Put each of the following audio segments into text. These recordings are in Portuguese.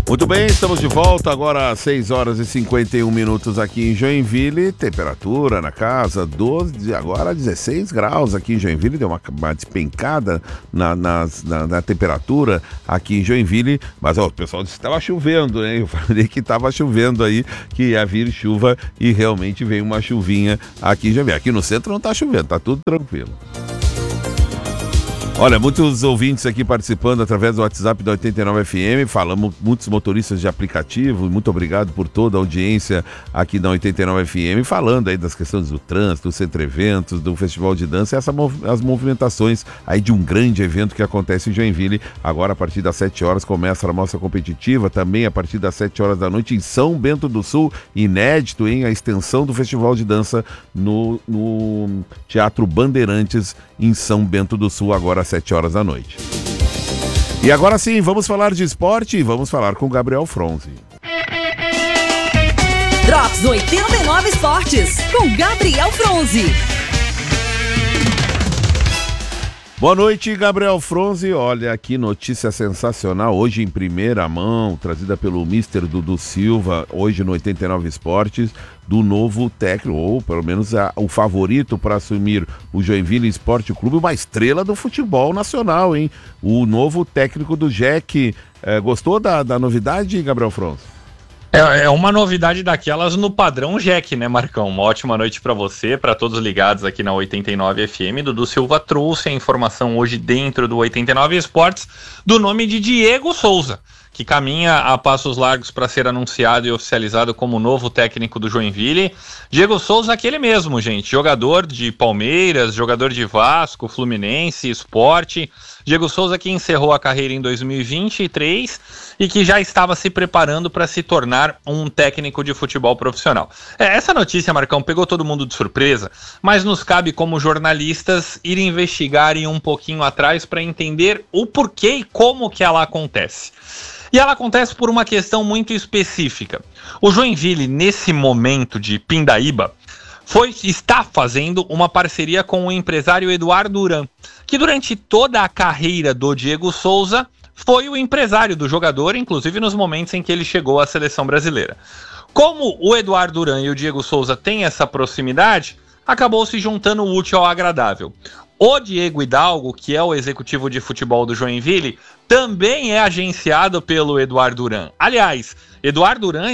Muito bem, estamos de volta agora às 6 horas e 51 minutos aqui em Joinville. Temperatura na casa 12, agora 16 graus aqui em Joinville. Deu uma despencada na temperatura aqui em Joinville. Mas o pessoal disse que estava chovendo, né? Eu falei que estava chovendo aí, que ia vir chuva e realmente veio uma chuvinha aqui em Joinville. Aqui no centro não está chovendo, está tudo tranquilo. Olha, muitos ouvintes aqui participando através do WhatsApp da 89 FM, falamos muitos motoristas de aplicativo, muito obrigado por toda a audiência aqui da 89 FM, falando aí das questões do trânsito, do Centro Eventos, do Festival de Dança e as movimentações aí de um grande evento que acontece em Joinville. Agora, a partir das 7 horas, começa a Mostra Competitiva, também a partir das 7 horas da noite em São Bento do Sul, inédito, hein? A extensão do Festival de Dança no Teatro Bandeirantes, em São Bento do Sul, agora às 7 horas da noite. E agora sim, vamos falar de esporte e vamos falar com o Gabriel Fronzi. Drops 89 Esportes, com Gabriel Fronzi. Boa noite, Gabriel Fronzi. Olha, aqui notícia sensacional, hoje em primeira mão, trazida pelo Mr. Dudu Silva, hoje no 89 Esportes, do novo técnico, ou pelo menos o favorito para assumir o Joinville Esporte Clube, uma estrela do futebol nacional, hein? O novo técnico do JEC. Gostou da novidade, Gabriel Fronzi? É uma novidade daquelas no padrão JEC, né, Marcão? Uma ótima noite para você, para todos ligados aqui na 89 FM. Dudu Silva trouxe a informação hoje dentro do 89 Esportes do nome de Diego Souza, que caminha a passos largos para ser anunciado e oficializado como novo técnico do Joinville. Diego Souza, aquele mesmo, gente, jogador de Palmeiras, jogador de Vasco, Fluminense, Sport. Diego Souza que encerrou a carreira em 2023 e que já estava se preparando para se tornar um técnico de futebol profissional. Essa notícia, Marcão, pegou todo mundo de surpresa, mas nos cabe como jornalistas ir investigar e ir um pouquinho atrás para entender o porquê e como que ela acontece. E ela acontece por uma questão muito específica. O Joinville, nesse momento de pindaíba, está fazendo uma parceria com o empresário Eduardo Duran, que durante toda a carreira do Diego Souza foi o empresário do jogador, inclusive nos momentos em que ele chegou à seleção brasileira. Como o Eduardo Duran e o Diego Souza têm essa proximidade, acabou se juntando o útil ao agradável. O Diego Hidalgo, que é o executivo de futebol do Joinville, também é agenciado pelo Eduardo Duran. Aliás, Eduardo Duran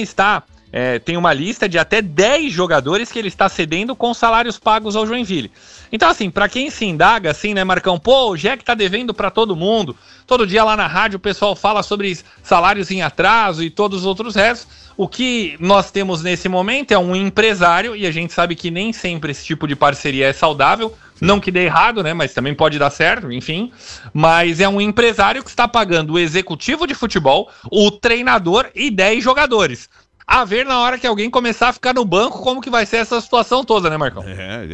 tem uma lista de até 10 jogadores que ele está cedendo com salários pagos ao Joinville. Então, assim, para quem se indaga, assim, né, Marcão? Pô, o JEC tá devendo para todo mundo. Todo dia lá na rádio o pessoal fala sobre salários em atraso e todos os outros restos. O que nós temos nesse momento é um empresário, e a gente sabe que nem sempre esse tipo de parceria é saudável. Não que dê errado, né? Mas também pode dar certo, enfim. Mas é um empresário que está pagando o executivo de futebol, o treinador e 10 jogadores. A ver na hora que alguém começar a ficar no banco, como que vai ser essa situação toda, né, Marcão?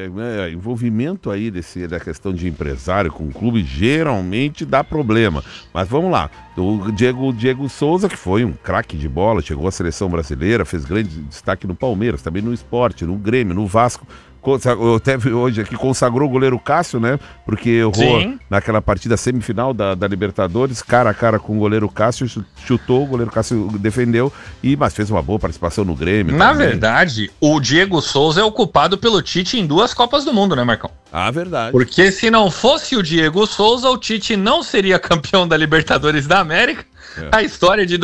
Envolvimento aí da questão de empresário com o clube geralmente dá problema. Mas vamos lá, o Diego Souza, que foi um craque de bola, chegou à seleção brasileira, fez grande destaque no Palmeiras, também no Sport, no Grêmio, no Vasco. Até hoje aqui consagrou o goleiro Cássio, né? Porque errou naquela partida semifinal da Libertadores, cara a cara com o goleiro Cássio, chutou, o goleiro Cássio defendeu, mas fez uma boa participação no Grêmio. Na verdade, o Diego Souza é ocupado pelo Tite em 2 Copas do Mundo, né, Marcão? Ah, verdade. Porque se não fosse o Diego Souza, o Tite não seria campeão da Libertadores da América. A história de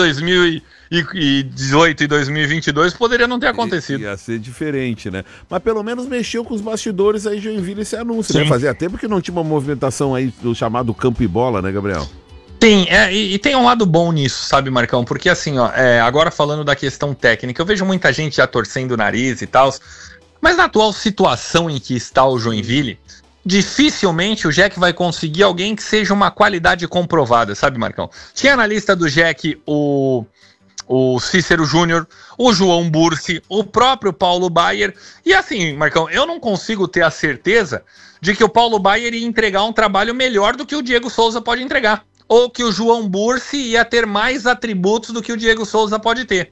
2018 e 2022 poderia não ter acontecido. Ia ser diferente, né? Mas pelo menos mexeu com os bastidores aí, Joinville, esse anúncio, né? Fazia tempo que não tinha uma movimentação aí do chamado campo e bola, né, Gabriel? Sim, e tem um lado bom nisso, sabe, Marcão? Porque assim, agora falando da questão técnica, eu vejo muita gente já torcendo o nariz e tal, mas na atual situação em que está o Joinville, dificilmente o JEC vai conseguir alguém que seja uma qualidade comprovada, sabe, Marcão? Tinha na lista do JEC o Cícero Júnior, o João Bursi, o próprio Paulo Baier. E assim, Marcão, eu não consigo ter a certeza de que o Paulo Baier ia entregar um trabalho melhor do que o Diego Souza pode entregar. Ou que o João Bursi ia ter mais atributos do que o Diego Souza pode ter.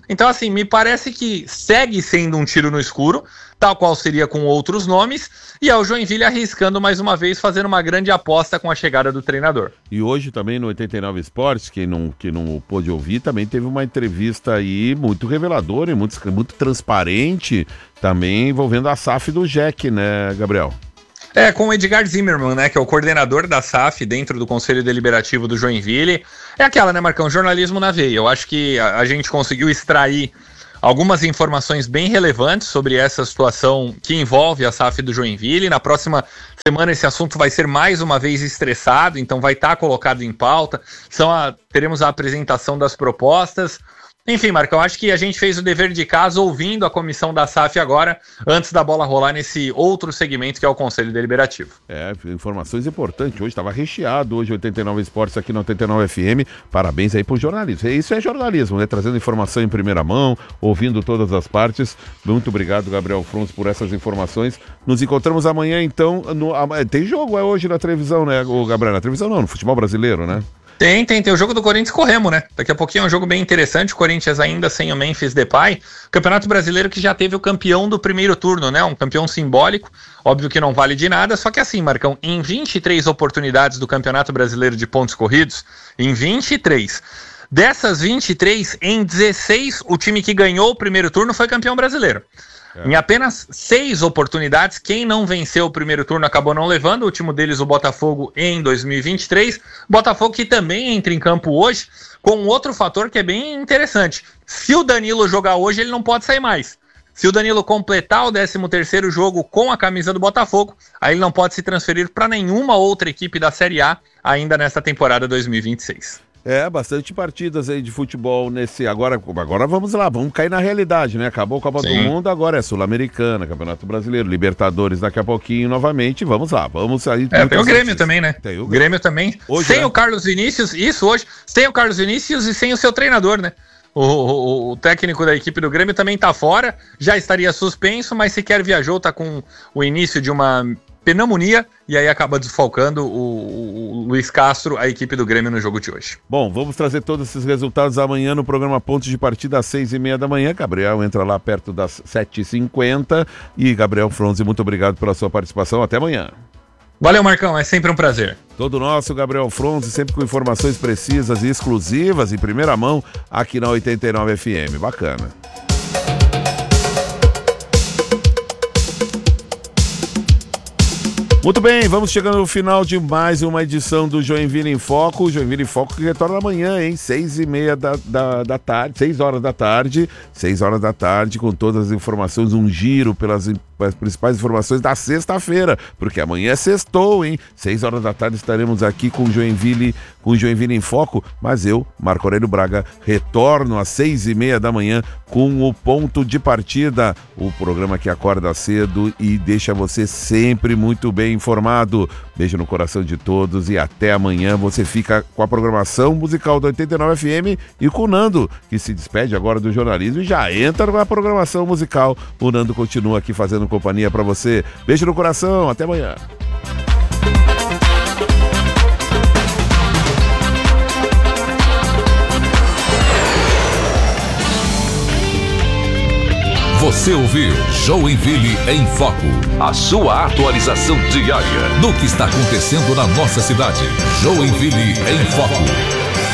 Então, assim, me parece que segue sendo um tiro no escuro, tal qual seria com outros nomes, e é o Joinville arriscando mais uma vez, fazendo uma grande aposta com a chegada do treinador. E hoje também no 89 Esportes, quem não pôde ouvir, também teve uma entrevista aí muito reveladora e muito transparente, também envolvendo a SAF do Jack, né, Gabriel? Com o Edgar Zimmermann, né, que é o coordenador da SAF dentro do Conselho Deliberativo do Joinville. É aquela, né, Marcão, jornalismo na veia. Eu acho que a gente conseguiu extrair algumas informações bem relevantes sobre essa situação que envolve a SAF do Joinville. Na próxima semana esse assunto vai ser mais uma vez estressado, então vai estar colocado em pauta. Teremos a apresentação das propostas. Enfim, Marcão, acho que a gente fez o dever de casa ouvindo a comissão da SAF agora, antes da bola rolar nesse outro segmento que é o Conselho Deliberativo. Informações importantes. Hoje estava recheado, hoje 89 Esportes aqui no 89 FM. Parabéns aí pro jornalismo. Isso é jornalismo, né? Trazendo informação em primeira mão, ouvindo todas as partes. Muito obrigado, Gabriel Frons, por essas informações. Nos encontramos amanhã, então. Tem jogo hoje na televisão, né, Gabriel? Na televisão não, no futebol brasileiro, né? Tem o jogo do Corinthians corremos, né? Daqui a pouquinho é um jogo bem interessante, o Corinthians ainda sem o Memphis Depay, Campeonato Brasileiro que já teve o campeão do primeiro turno, né? Um campeão simbólico, óbvio que não vale de nada, só que assim, Marcão, em 23 oportunidades do Campeonato Brasileiro de pontos corridos, em 23, dessas 23, em 16, o time que ganhou o primeiro turno foi campeão brasileiro. Em apenas 6 oportunidades, quem não venceu o primeiro turno acabou não levando, o último deles o Botafogo em 2023, Botafogo que também entra em campo hoje, com um outro fator que é bem interessante, se o Danilo jogar hoje ele não pode sair mais, se o Danilo completar o 13º jogo com a camisa do Botafogo, aí ele não pode se transferir para nenhuma outra equipe da Série A ainda nesta temporada 2026. Bastante partidas aí de futebol nesse... Agora vamos lá, vamos cair na realidade, né? Acabou a Copa do Mundo, agora é Sul-Americana, Campeonato Brasileiro, Libertadores daqui a pouquinho novamente, vamos lá, vamos aí... Tem o Grêmio também, né? Tem o Grêmio também, hoje, sem o Carlos Vinícius, sem o Carlos Vinícius e sem o seu treinador, né? O técnico da equipe do Grêmio também tá fora, já estaria suspenso, mas sequer viajou, tá com o início de uma pneumonia, e aí acaba desfalcando o Luiz Castro, a equipe do Grêmio no jogo de hoje. Bom, vamos trazer todos esses resultados amanhã no programa Pontos de Partida às 6h30 da manhã. Gabriel entra lá perto das 7h50. E Gabriel Fronzi, muito obrigado pela sua participação. Até amanhã. Valeu, Marcão, é sempre um prazer. Todo nosso, Gabriel Fronzi, sempre com informações precisas e exclusivas em primeira mão aqui na 89 FM. Bacana. Muito bem, vamos chegando no final de mais uma edição do Joinville em Foco. O Joinville em Foco que retorna amanhã, hein? 6h30 da tarde, 6 horas da tarde. 6 horas da tarde, com todas as informações, um giro pelas principais informações da sexta-feira, porque amanhã é sextou, hein? 6 horas da tarde estaremos aqui com o Joinville em Foco, mas eu, Marco Aurélio Braga, retorno às 6h30 da manhã com o Ponto de Partida, o programa que acorda cedo e deixa você sempre muito bem informado. Beijo no coração de todos e até amanhã. Você fica com a programação musical do 89 FM e com o Nando, que se despede agora do jornalismo e já entra na programação musical. O Nando continua aqui fazendo companhia para você. Beijo no coração, até amanhã. Você ouviu Joinville em Foco, a sua atualização diária do que está acontecendo na nossa cidade. Joinville em Foco.